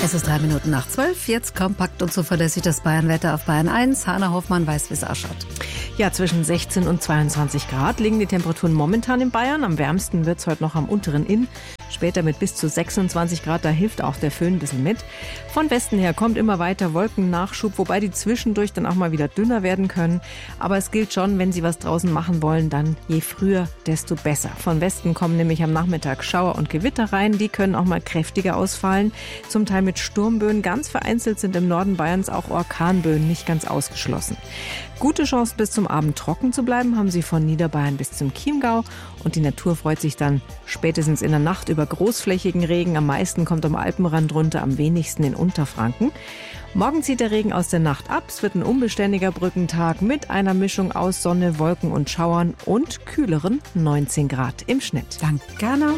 Es ist 12:03. Jetzt kompakt und zuverlässig das Bayernwetter auf Bayern 1. Hanna Hoffmann weiß, wie es ausschaut. Ja, zwischen 16 und 22 Grad liegen die Temperaturen momentan in Bayern. Am wärmsten wird es heute noch am unteren Inn. Später mit bis zu 26 Grad, da hilft auch der Föhn ein bisschen mit. Von Westen her kommt immer weiter Wolkennachschub, wobei die zwischendurch dann auch mal wieder dünner werden können. Aber es gilt schon, wenn Sie was draußen machen wollen, dann je früher, desto besser. Von Westen kommen nämlich am Nachmittag Schauer und Gewitter rein. Die können auch mal kräftiger ausfallen, zum Teil mit Sturmböen. Ganz vereinzelt sind im Norden Bayerns auch Orkanböen nicht ganz ausgeschlossen. Gute Chance, bis zum Abend trocken zu bleiben, haben Sie von Niederbayern bis zum Chiemgau. Und die Natur freut sich dann spätestens in der Nacht über großflächigen Regen. Am meisten kommt am Alpenrand runter, am wenigsten in Unterfranken. Morgen zieht der Regen aus der Nacht ab. Es wird ein unbeständiger Brückentag mit einer Mischung aus Sonne, Wolken und Schauern und kühleren 19 Grad im Schnitt. Danke, Anna.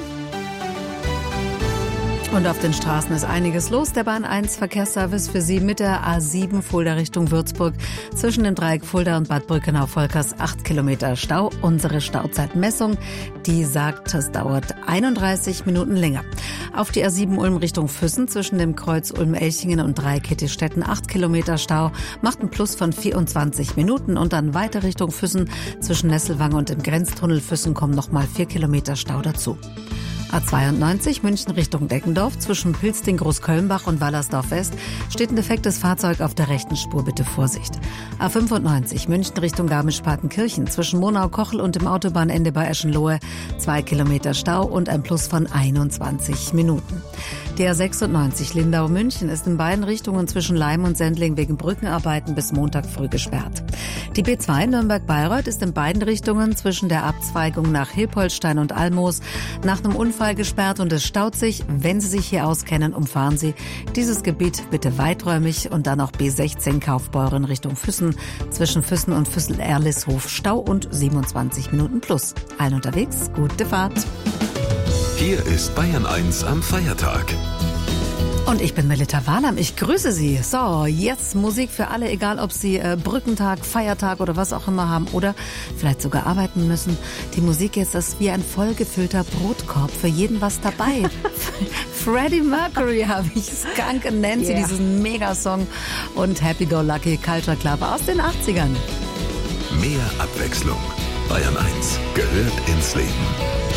Und auf den Straßen ist einiges los. Der Bahn 1 Verkehrsservice für Sie mit der A7 Fulda Richtung Würzburg. Zwischen dem Dreieck Fulda und Bad Brückenau-Volkers 8 Kilometer Stau. Unsere Stauzeitmessung, die sagt, es dauert 31 Minuten länger. Auf die A7 Ulm Richtung Füssen zwischen dem Kreuz Ulm-Elchingen und Dreieck-Hittistetten 8 Kilometer Stau. Macht ein Plus von 24 Minuten. Und dann weiter Richtung Füssen zwischen Nesselwange und dem Grenztunnel Füssen kommen nochmal 4 Kilometer Stau dazu. A92 München Richtung Deggendorf zwischen Pilsting, Großkölnbach und Wallersdorf West steht ein defektes Fahrzeug auf der rechten Spur, bitte Vorsicht. A95 München Richtung Garmisch-Partenkirchen zwischen Monau-Kochel und dem Autobahnende bei Eschenlohe 2 Kilometer Stau und ein Plus von 21 Minuten. Der A96 Lindau-München ist in beiden Richtungen zwischen Leim und Sendling wegen Brückenarbeiten bis Montag früh gesperrt. Die B2 Nürnberg-Bayreuth ist in beiden Richtungen zwischen der Abzweigung nach Hilpoltstein und Almoos nach einem Unfall gesperrt und es staut sich. Wenn Sie sich hier auskennen, umfahren Sie dieses Gebiet bitte weiträumig und dann auch B16 Kaufbeuren Richtung Füssen zwischen Füssen und Füssel-Erlishof Stau und 27 Minuten plus. Allen unterwegs, gute Fahrt. Hier ist Bayern 1 am Feiertag. Und ich bin Melita Wahlheim. Ich grüße Sie. So, jetzt Musik für alle, egal ob Sie Brückentag, Feiertag oder was auch immer haben oder vielleicht sogar arbeiten müssen. Die Musik jetzt ist wie ein vollgefüllter Brotkorb. Für jeden was dabei. Freddie Mercury habe ich, Skunk and Nancy, diesen Megasong und Happy Go Lucky Culture Club aus den 80ern. Mehr Abwechslung. Bayern 1 gehört ins Leben.